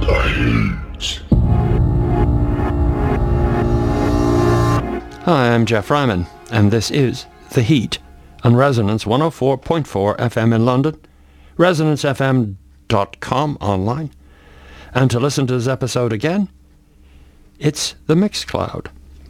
Hi, I'm Jeff Ryman, and this is The Heat on Resonance 104.4 FM in London, resonancefm.com online, and to listen to this episode again, it's the Mixcloud.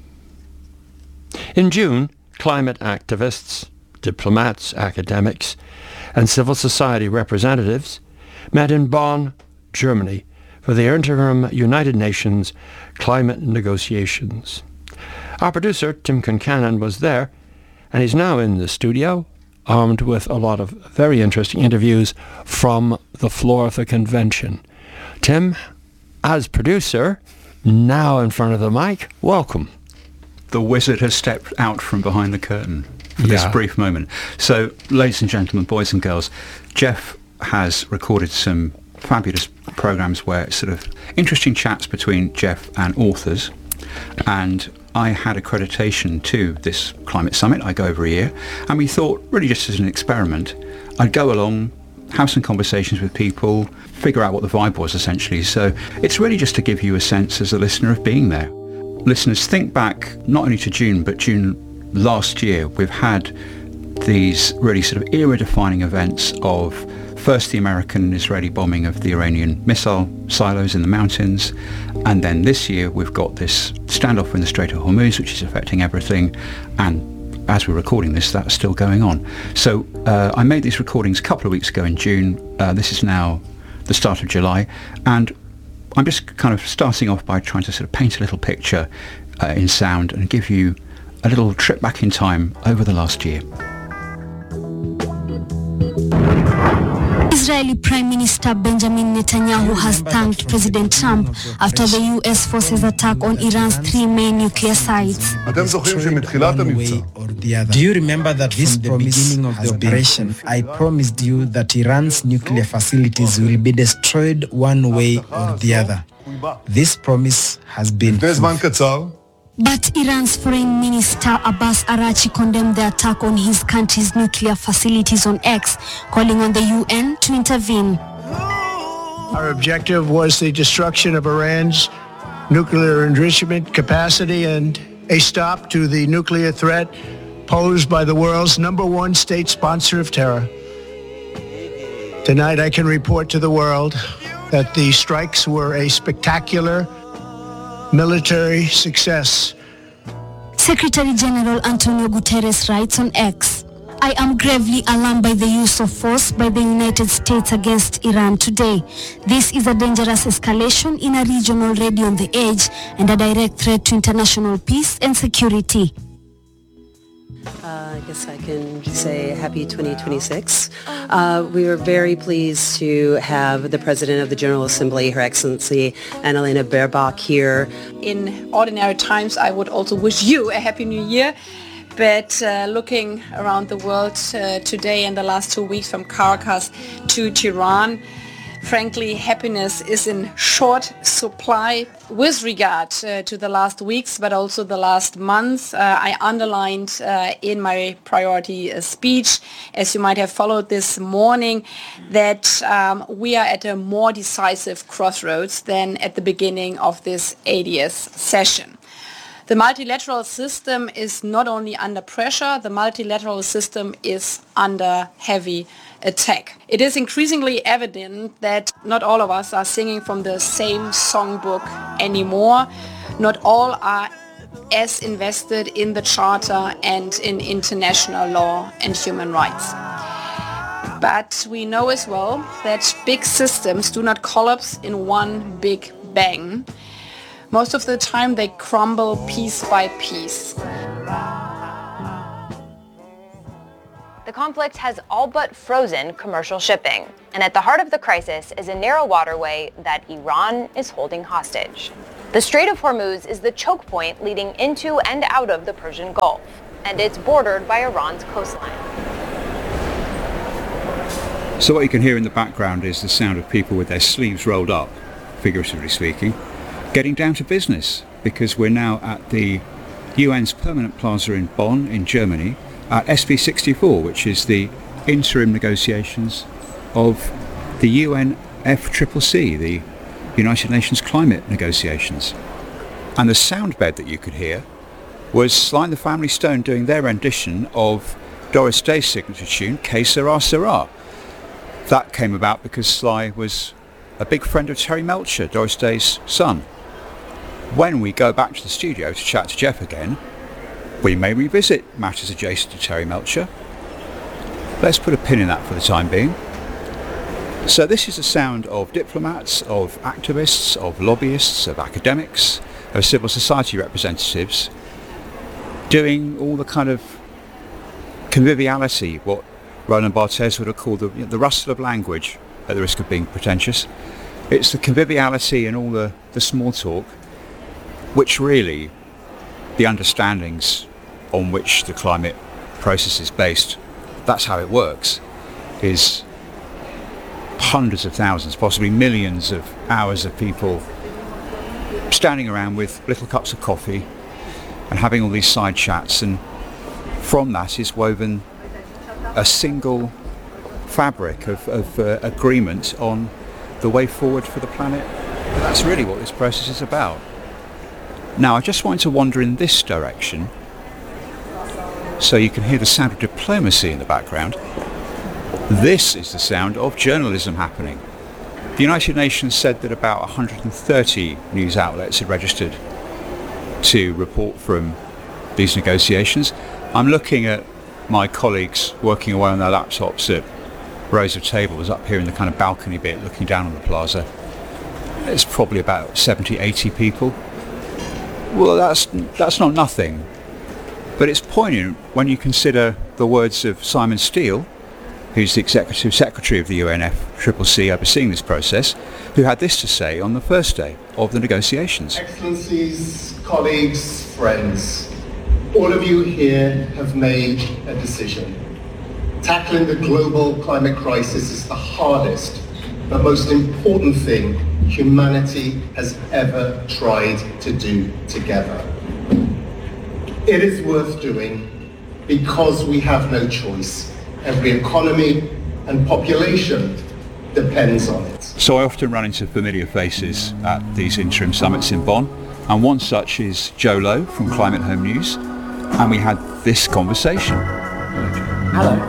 In June, climate activists, diplomats, academics, and civil society representatives met in Bonn, Germany, for the interim United Nations climate negotiations. Our producer, Tim Concannon, was there, and he's now in the studio, armed with a lot of very interesting interviews from the floor of the convention. Tim, as producer, now in front of the mic, welcome. The wizard has stepped out from behind the curtain for this brief moment. So, ladies and gentlemen, boys and girls, Jeff has recorded some fabulous programs where it's sort of interesting chats between Jeff and authors, and I had accreditation to this climate summit. I go every year, and we thought, really just as an experiment, I'd go along, have some conversations with people, figure out what the vibe was essentially. So it's really just to give you a sense as a listener of being there. Listeners, think back not only to June, but June last year. We've had these really sort of era-defining events of first the American and Israeli bombing of the Iranian missile silos in the mountains, and then this year we've got this standoff in the Strait of Hormuz, which is affecting everything, and as we're recording this, that's still going on. So I made these recordings a couple of weeks ago in June. This is now the start of July, and I'm just kind of starting off by trying to sort of paint a little picture in sound and give you a little trip back in time over the last year. Israeli Prime Minister Benjamin Netanyahu has thanked President Trump after the U.S. forces attack on Iran's 3 main nuclear sites. Do you remember that from the beginning of the operation, I promised you that Iran's nuclear facilities will be destroyed one way or the other? This promise has been fulfilled. But Iran's Foreign Minister Abbas Araghchi condemned the attack on his country's nuclear facilities on X, calling on the UN to intervene. Our objective was the destruction of Iran's nuclear enrichment capacity and a stop to the nuclear threat posed by the world's #1 state sponsor of terror. Tonight I can report to the world that the strikes were a spectacular military success. Secretary General Antonio Guterres writes on X, I am gravely alarmed by the use of force by the United States against Iran today. This is a dangerous escalation in a region already on the edge and a direct threat to international peace and security. I guess I can say happy 2026. We were very pleased to have the President of the General Assembly, Her Excellency Annalena Baerbock, here. In ordinary times, I would also wish you a Happy New Year. But looking around the world today and the last 2 weeks from Caracas to Tehran, frankly, happiness is in short supply with regard to the last weeks, but also the last months. I underlined in my priority speech, as you might have followed this morning, that we are at a more decisive crossroads than at the beginning of this 80th session. The multilateral system is not only under pressure, the multilateral system is under heavy attack. It is increasingly evident that not all of us are singing from the same songbook anymore. Not all are as invested in the Charter and in international law and human rights. But we know as well that big systems do not collapse in one big bang. Most of the time they crumble piece by piece. The conflict has all but frozen commercial shipping, and at the heart of the crisis is a narrow waterway that Iran is holding hostage. The Strait of Hormuz is the choke point leading into and out of the Persian Gulf, and it's bordered by Iran's coastline. So what you can hear in the background is the sound of people with their sleeves rolled up, figuratively speaking, getting down to business, because we're now at the UN's Permanent Plaza in Bonn, in Germany, at SP64, which is the interim negotiations of the UNFCCC, the United Nations climate negotiations. And the sound bed that you could hear was Sly and the Family Stone doing their rendition of Doris Day's signature tune, Que Sera Sera. That came about because Sly was a big friend of Terry Melcher, Doris Day's son. When we go back to the studio to chat to Jeff again, we may revisit matters adjacent to Terry Melcher. Let's put a pin in that for the time being. So this is the sound of diplomats, of activists, of lobbyists, of academics, of civil society representatives doing all the kind of conviviality, what Roland Barthes would have called the rustle of language, at the risk of being pretentious. It's the conviviality and all the small talk, which really, the understandings on which the climate process is based, that's how it works, is hundreds of thousands, possibly millions of hours of people standing around with little cups of coffee and having all these side chats, and from that is woven a single fabric of agreement on the way forward for the planet. That's really what this process is about. Now I just want to wander in this direction so you can hear the sound of diplomacy in the background. This is the sound of journalism happening. The United Nations said that about 130 news outlets had registered to report from these negotiations. I'm looking at my colleagues working away on their laptops at rows of tables up here in the kind of balcony bit looking down on the plaza. It's probably about 70, 80 people. Well, that's not nothing, but it's poignant when you consider the words of Simon Steele, who's the Executive Secretary of the UNFCCC overseeing this process, who had this to say on the first day of the negotiations. Excellencies, colleagues, friends, all of you here have made a decision. Tackling the global climate crisis is the hardest, but most important thing humanity has ever tried to do together. It is worth doing because we have no choice. Every economy and population depends on it. So I often run into familiar faces at these interim summits in Bonn, and one such is Joe Lowe from Climate Home News, and we had this conversation. Hello.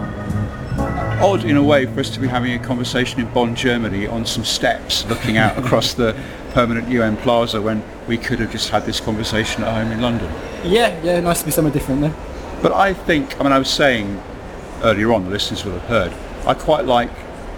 Odd in a way for us to be having a conversation in Bonn, Germany on some steps looking out across the permanent UN Plaza when we could have just had this conversation at home in London. Yeah, nice to be somewhere different then. But I think, I was saying earlier on, the listeners will have heard, I quite like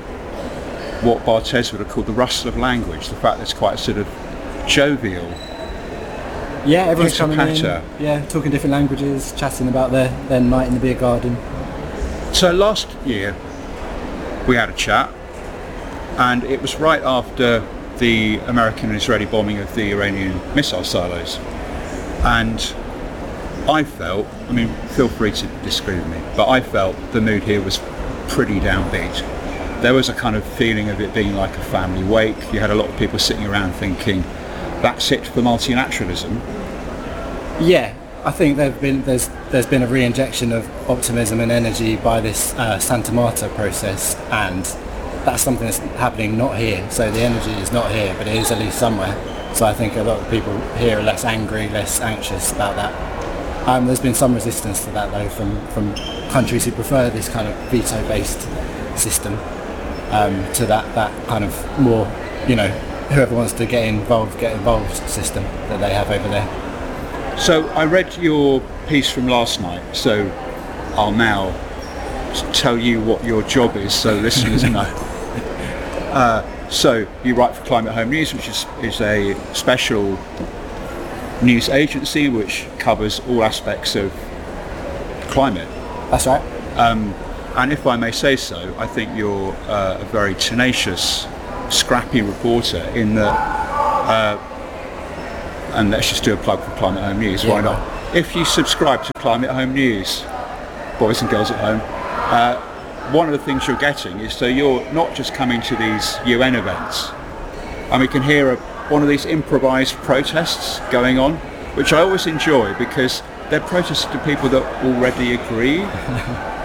what Barthes would have called the rustle of language, the fact that it's quite a sort of jovial. Yeah, everyone's coming in, talking different languages, chatting about their night in the beer garden. So last year we had a chat, and it was right after the American and Israeli bombing of the Iranian missile silos, and I felt, feel free to disagree with me, but I felt the mood here was pretty downbeat. There was a kind of feeling of it being like a family wake. You had a lot of people sitting around thinking, that's it for multilateralism. Yeah, I think there's been a re-injection of optimism and energy by this Santa Marta process, and that's something that's happening not here. So the energy is not here, but it is at least somewhere. So I think a lot of people here are less angry, less anxious about that. There's been some resistance to that though from countries who prefer this kind of veto-based system to that kind of more, whoever wants to get involved system that they have over there. So I read your piece from last night, so I'll now tell you what your job is so listeners know. So you write for Climate Home News, which is a special news agency which covers all aspects of climate. That's right. And if I may say so, I think you're a very tenacious, scrappy reporter in that, and let's just do a plug for Climate Home News, why not? If you subscribe to Climate Home News, boys and girls at home, one of the things you're getting is, so you're not just coming to these UN events, and we can hear one of these improvised protests going on, which I always enjoy because they're protests to people that already agree.